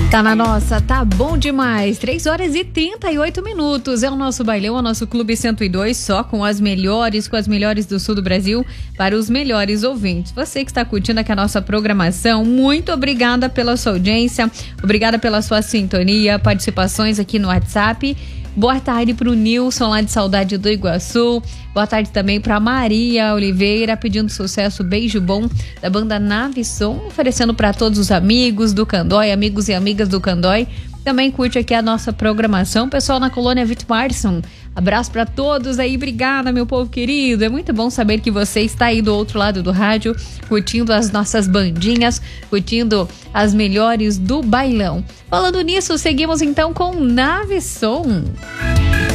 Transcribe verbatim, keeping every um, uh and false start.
Tá na nossa, tá bom demais. três horas e trinta e oito minutos. É o nosso bailão, é o nosso Clube cento e dois, só com as melhores, com as melhores do sul do Brasil, para os melhores ouvintes. Você que está curtindo aqui a nossa programação, muito obrigada pela sua audiência, obrigada pela sua sintonia, participações aqui no WhatsApp. Boa tarde para o Nilson, lá de Saudade do Iguaçu. Boa tarde também para Maria Oliveira, pedindo sucesso, beijo bom, da banda Nave Som, oferecendo para todos os amigos do Candói, amigos e amigas do Candói. Também curte aqui a nossa programação. Pessoal na colônia Vitmarson, abraço para todos aí, obrigada, meu povo querido. É muito bom saber que você está aí do outro lado do rádio, curtindo as nossas bandinhas, curtindo as melhores do bailão. Falando nisso, seguimos então com Nave Som.